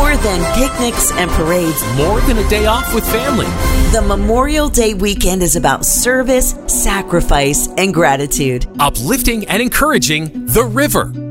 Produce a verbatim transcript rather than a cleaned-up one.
More than picnics and parades. More than a day off with family. The Memorial Day weekend is about service, sacrifice, and gratitude. Uplifting and encouraging the river.